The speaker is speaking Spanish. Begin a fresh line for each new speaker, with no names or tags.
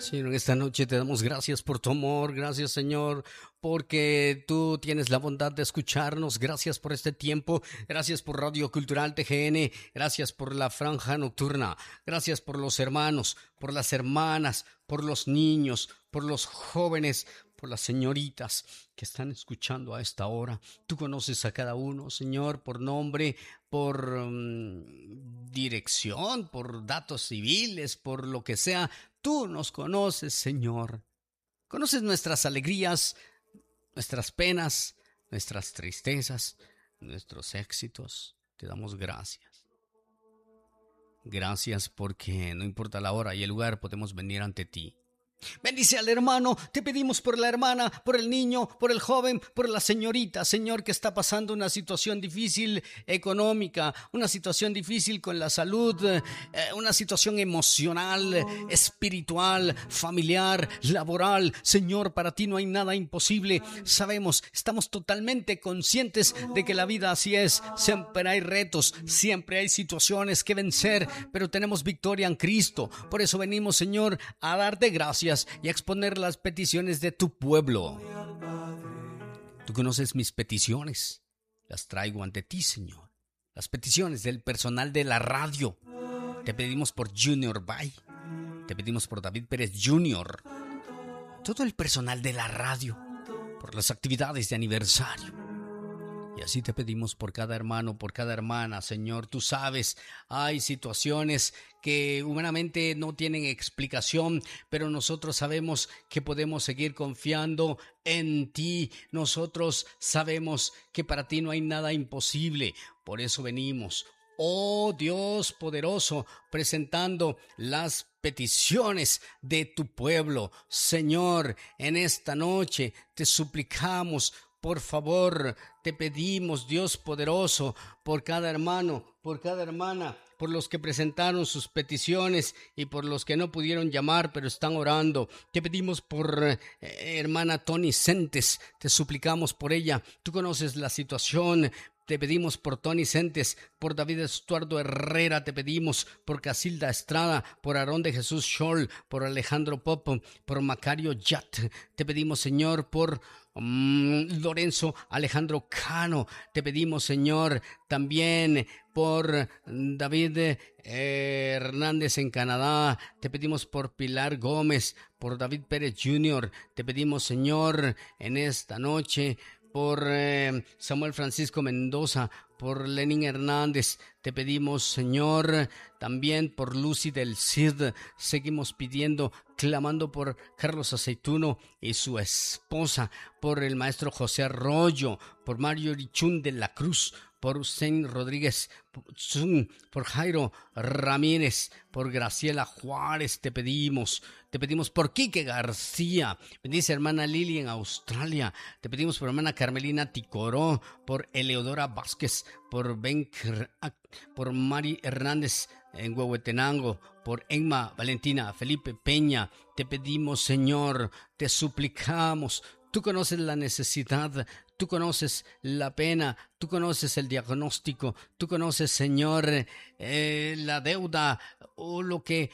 Señor, en esta noche te damos gracias por tu amor, gracias Señor, porque tú tienes la bondad de escucharnos, gracias por este tiempo, gracias por Radio Cultural TGN, gracias por la franja nocturna, gracias por los hermanos, por las hermanas, por los niños, por los jóvenes, por las señoritas que están escuchando a esta hora. Tú conoces a cada uno, Señor, por nombre, por dirección, por datos civiles, por lo que sea. Tú nos conoces, Señor. Conoces nuestras alegrías, nuestras penas, nuestras tristezas, nuestros éxitos. Te damos gracias. Gracias porque no importa la hora y el lugar, podemos venir ante ti. Bendice al hermano, te pedimos por la hermana, por el niño, por el joven, por la señorita, Señor, que está pasando una situación difícil económica, una situación difícil con la salud, una situación emocional, espiritual, familiar, laboral. Señor, para ti no hay nada imposible. Sabemos, estamos totalmente conscientes de que la vida así es. Siempre hay retos, siempre hay situaciones que vencer, pero tenemos victoria en Cristo. Por eso venimos, Señor, a darte gracias y a exponer las peticiones de tu pueblo. Tú conoces mis peticiones, las traigo ante ti, Señor. Las peticiones del personal de la radio. Te pedimos por Junior Bay, te pedimos por David Pérez Jr., todo el personal de la radio, por las actividades de aniversario. Y así te pedimos por cada hermano, por cada hermana, Señor. Tú sabes, hay situaciones que humanamente no tienen explicación, pero nosotros sabemos que podemos seguir confiando en ti. Nosotros sabemos que para ti no hay nada imposible. Por eso venimos, oh Dios poderoso, presentando las peticiones de tu pueblo. Señor, en esta noche te suplicamos, por favor, te pedimos, Dios poderoso, por cada hermano, por cada hermana, por los que presentaron sus peticiones y por los que no pudieron llamar pero están orando. Te pedimos por hermana Tony Centes, te suplicamos por ella. Tú conoces la situación. Te pedimos por Tony Centes, por David Estuardo Herrera, te pedimos por Casilda Estrada, por Aarón de Jesús Scholl, por Alejandro Popo, por Macario Yat. Te pedimos, Señor, por Lorenzo Alejandro Cano. Te pedimos, Señor, también por David Hernández en Canadá. Te pedimos por Pilar Gómez, por David Pérez Jr. Te pedimos, Señor, en esta noche por Samuel Francisco Mendoza, por Lenín Hernández. Te pedimos, Señor, también por Lucy del Cid. Seguimos pidiendo, clamando por Carlos Aceituno y su esposa, por el maestro José Arroyo, por Mario Richún de la Cruz, por Hussein Rodríguez, por Jairo Ramírez, por Graciela Juárez. Te pedimos por Quique García. Bendice hermana Lili en Australia. Te pedimos por hermana Carmelina Ticoró, por Eleodora Vázquez, por por Mari Hernández en Huehuetenango, por Emma Valentina Felipe Peña. Te pedimos, Señor, te suplicamos. Tú conoces la necesidad, tú conoces la pena, tú conoces el diagnóstico, tú conoces, Señor, la deuda o lo que